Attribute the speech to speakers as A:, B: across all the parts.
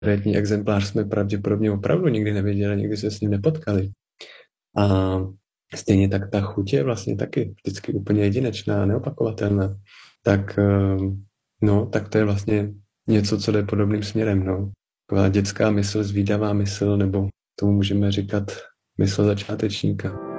A: konkrétní exemplář jsme pravděpodobně opravdu nikdy neviděli, nikdy se s ním nepotkali. A stejně tak ta chuť je vlastně taky vždycky úplně jedinečná, neopakovatelná. Tak, tak to je vlastně něco, co jde podobným směrem. No. Taková dětská mysl, zvídavá mysl, nebo tomu můžeme říkat mysl začátečníka.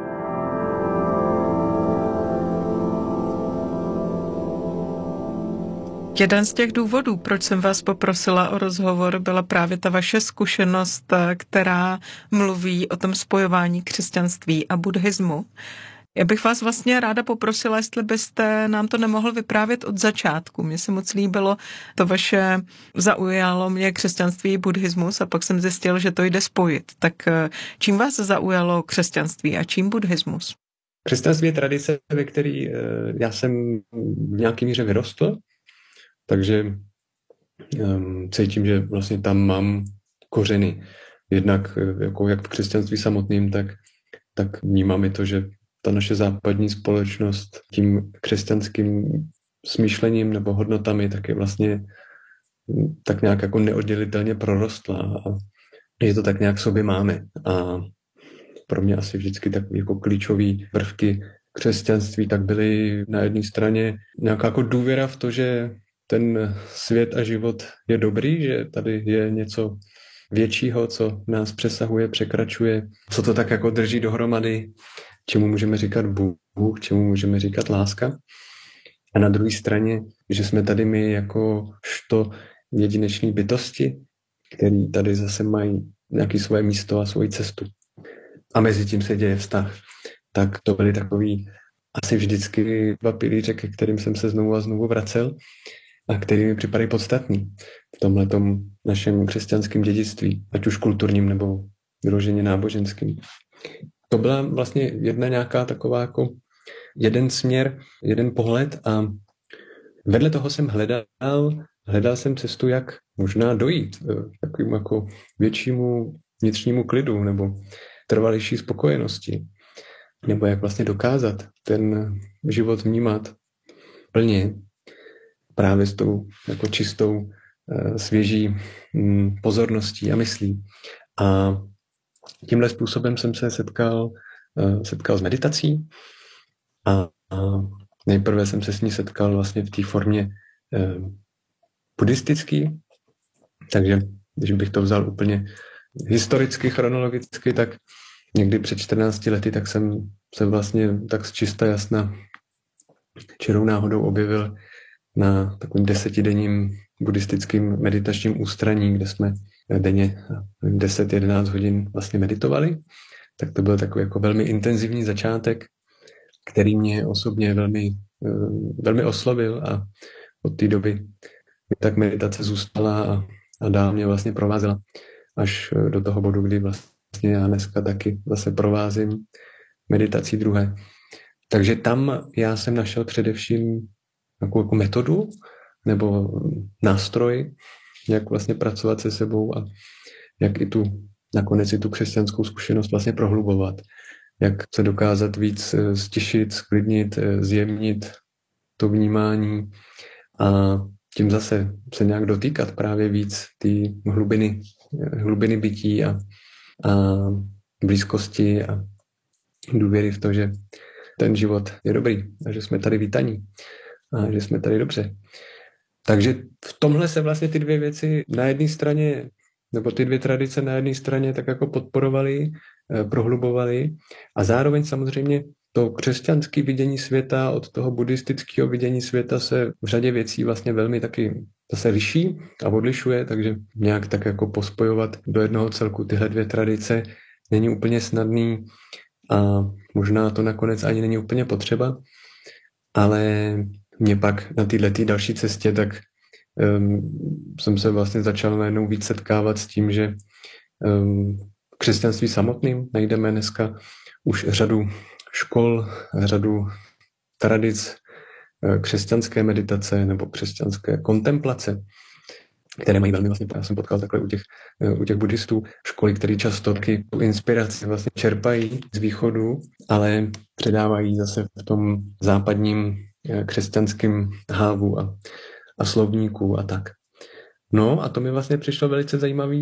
B: Jeden z těch důvodů, proč jsem vás poprosila o rozhovor, byla právě ta vaše zkušenost, která mluví o tom spojování křesťanství a buddhismu. Já bych vás vlastně ráda poprosila, jestli byste nám to nemohl vyprávět od začátku. Mně se moc líbilo to vaše, zaujalo mě křesťanství i buddhismus a pak jsem zjistil, že to jde spojit. Tak čím vás zaujalo křesťanství a čím buddhismus?
A: Křesťanství je tradice, ve které já jsem v nějaký míře vyrostl, takže cítím, že vlastně tam mám kořeny. Jednak jako jak v křesťanství samotným, tak vnímám i to, že ta naše západní společnost tím křesťanským smýšlením nebo hodnotami tak je vlastně tak nějak jako neoddělitelně prorostla a že to tak nějak sobě máme. A pro mě asi vždycky takový jako klíčový prvky křesťanství tak byly na jedné straně nějaká jako důvěra v to, že ten svět a život je dobrý, že tady je něco většího, co nás přesahuje, překračuje, co to tak jako drží dohromady, čemu můžeme říkat Bůh, čemu můžeme říkat láska. A na druhé straně, že jsme tady my jakožto jedinečné bytosti, které tady zase mají nějaké svoje místo a svoji cestu. A mezi tím se děje vztah. Tak to byly takový asi vždycky dva pilíře, ke kterým jsem se znovu a znovu vracel a který mi připadají podstatný v tomhletom našem křesťanském dědictví, ať už kulturním nebo vyloženě náboženským. To byla vlastně jedna nějaká taková jako jeden směr, jeden pohled a vedle toho jsem hledal jsem cestu, jak možná dojít k takovému jako většímu vnitřnímu klidu nebo trvalejší spokojenosti. Nebo jak vlastně dokázat ten život vnímat plně právě s tou jako čistou, svěží pozorností a myslí. A tímhle způsobem jsem se setkal s meditací a nejprve jsem se s ní setkal vlastně v té formě buddhistický, takže když bych to vzal úplně historicky, chronologicky, tak někdy před 14 lety tak jsem se vlastně tak z čista jasna čirou náhodou objevil na takovým 10denním buddhistickým meditačním ústraní, kde jsme denně 10-11 hodin vlastně meditovali. Tak to byl takový jako velmi intenzivní začátek, který mě osobně velmi oslovil a od té doby mi tak meditace zůstala a dál mě vlastně provázela až do toho bodu, kdy vlastně já dneska taky zase provázím meditací druhé. Takže tam já jsem našel především jako metodu nebo nástroj, jak vlastně pracovat se sebou a jak nakonec i tu křesťanskou zkušenost vlastně prohlubovat. Jak se dokázat víc stišit, sklidnit, zjemnit to vnímání a tím zase se nějak dotýkat právě víc té hlubiny bytí a blízkosti a důvěry v to, že ten život je dobrý a že jsme tady vítaní a že jsme tady dobře. Takže v tomhle se vlastně ty dvě věci na jedné straně, nebo ty dvě tradice na jedné straně tak jako podporovaly, prohlubovaly a zároveň samozřejmě to křesťanské vidění světa od toho buddhistického vidění světa se v řadě věcí vlastně velmi taky zase liší a odlišuje, takže nějak tak jako pospojovat do jednoho celku tyhle dvě tradice není úplně snadný a možná to nakonec ani není úplně potřeba, ale mě pak na této další cestě tak jsem se vlastně začal najednou víc setkávat s tím, že křesťanství samotným najdeme dneska už řadu škol, řadu tradic křesťanské meditace nebo křesťanské kontemplace, které mají velmi vlastně, já jsem potkal takhle u těch buddhistů, školy, které často taky tu inspiraci vlastně čerpají z východu, ale předávají zase v tom západním křesťanském hávu a slovníku a tak. No a to mi vlastně přišlo velice zajímavý